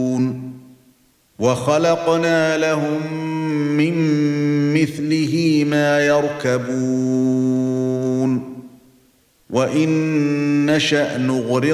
وَخَلَقْنَا لَهُم مِّن مِّثْلِهِ مَا يَرْكَبُونَ وَإِن نَّشَأْ نُغْرِقْهُم